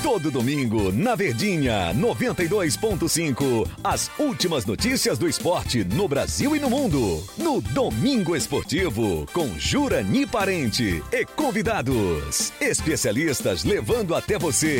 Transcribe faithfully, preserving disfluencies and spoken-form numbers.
Todo domingo, na Verdinha, noventa e dois ponto cinco. As últimas notícias do esporte no Brasil e no mundo. No Domingo Esportivo, com Jurani Parente e convidados. Especialistas levando até você